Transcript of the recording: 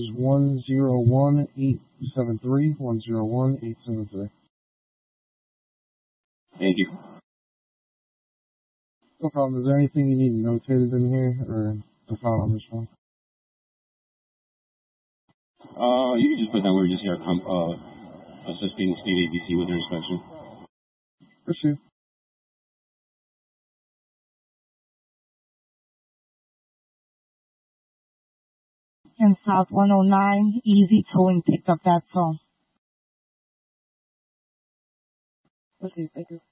is 101873, 101873. Thank you. No problem. Is there anything you need notated in here, or the file on this one? You can just put down we're just here assisting state ABC with their inspection. Proceed. And South 109, Easy Towing picked up that phone. Okay, thank you.